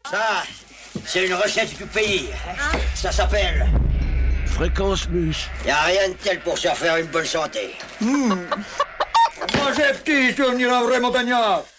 Ça, c'est une recette du pays. Ça s'appelle... Fréquence Mus. Y a rien de tel pour se refaire une bonne santé. Mangez petit, tu vas devenir un vrai montagnard.